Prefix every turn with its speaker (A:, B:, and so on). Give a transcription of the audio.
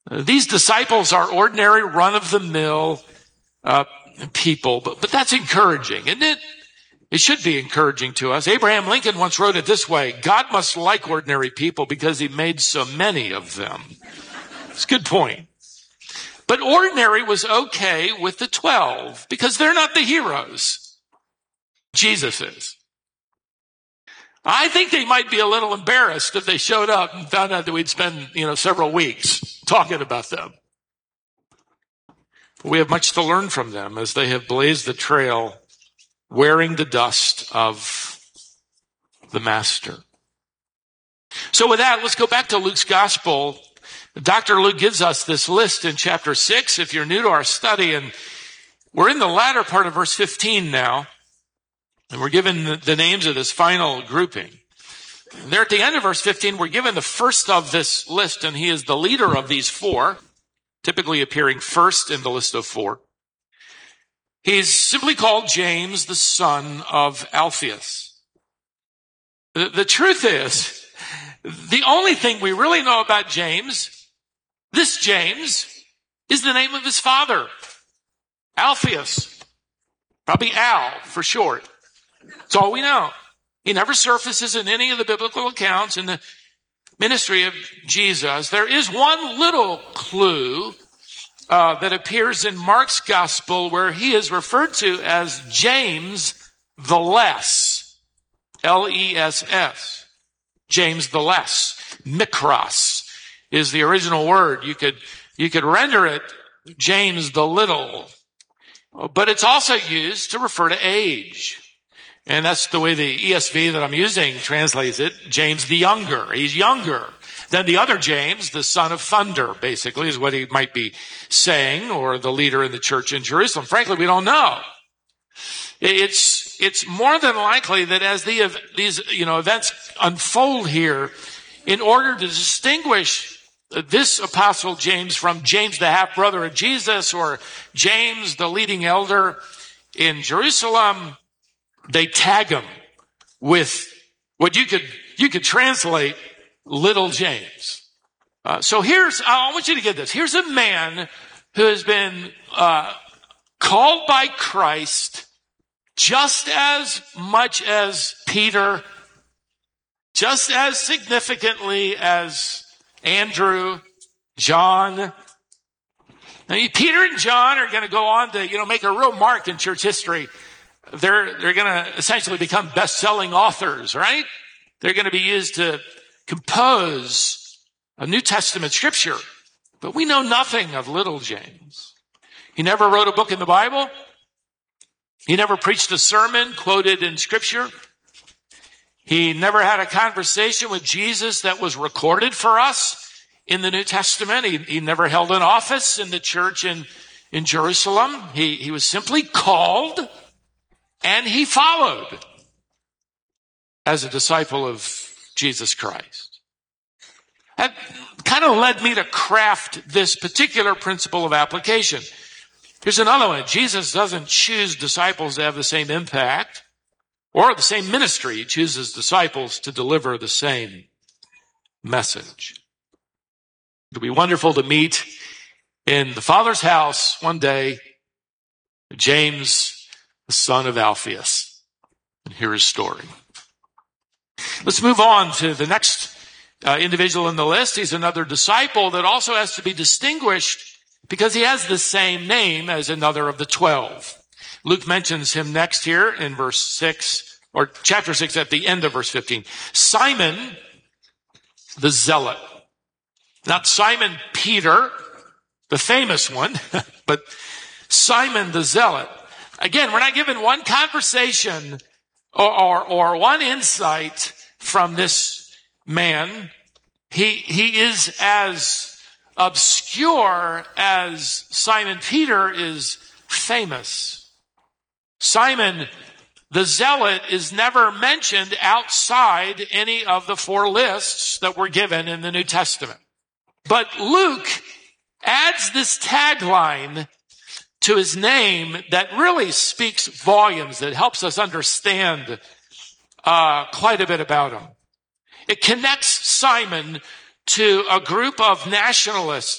A: These disciples are ordinary, run-of-the-mill people, but that's encouraging, isn't it? It should be encouraging to us. Abraham Lincoln once wrote it this way: God must like ordinary people because he made so many of them. It's a good point. But ordinary was okay with the 12 because they're not the heroes. Jesus is. I think they might be a little embarrassed if they showed up and found out that we'd spend, several weeks talking about them. We have much to learn from them as they have blazed the trail, wearing the dust of the Master. So with that, let's go back to Luke's gospel. Dr. Luke gives us this list in chapter 6, if you're new to our study, and we're in the latter part of verse 15 now, and we're given the names of this final grouping. And there at the end of verse 15, we're given the first of this list, and he is the leader of these 4, typically appearing first in the list of 4. He's simply called James, the son of Alphaeus. The truth is, the only thing we really know about James, this James, is the name of his father, Alphaeus. Probably Al for short. That's all we know. He never surfaces in any of the biblical accounts in the ministry of Jesus. There is one little clue that appears in Mark's gospel where he is referred to as James the Less. L-E-S-S. James the Less. Mikros is the original word. You could render it James the Little. But it's also used to refer to age. And that's the way the ESV that I'm using translates it. James the Younger. He's younger than the other James, the son of thunder, basically, is what he might be saying, or the leader in the church in Jerusalem. Frankly, we don't know. It's more than likely that as these events unfold here, in order to distinguish this apostle James from James the half-brother of Jesus, or James the leading elder in Jerusalem, they tag him with what you could translate little James. So I want you to get this. Here's a man who has been called by Christ just as much as Peter, just as significantly as Andrew, John. Now, Peter and John are going to go on to, make a real mark in church history. They're going to essentially become best-selling authors, right? They're going to be used to compose a New Testament scripture. But we know nothing of little James. He never wrote a book in the Bible. He never preached a sermon quoted in scripture. He never had a conversation with Jesus that was recorded for us in the New Testament. He never held an office in the church in Jerusalem. He was simply called, and he followed as a disciple of Jesus Christ. That kind of led me to craft this particular principle of application. Here's another one. Jesus doesn't choose disciples to have the same impact or the same ministry. He chooses disciples to deliver the same message. It'll be wonderful to meet in the Father's house one day James, the son of Alphaeus, and hear his story. Let's move on to the next individual in the list. He's another disciple that also has to be distinguished because he has the same name as another of the 12. Luke mentions him next here in verse 6, or chapter 6 at the end of verse 15. Simon the Zealot. Not Simon Peter, the famous one, but Simon the Zealot. Again, we're not given one conversation or one insight from this man. He is as obscure as Simon Peter is famous. Simon the Zealot is never mentioned outside any of the 4 lists that were given in the New Testament. But Luke adds this tagline to his name that really speaks volumes, that helps us understand quite a bit about him. It connects Simon to a group of nationalists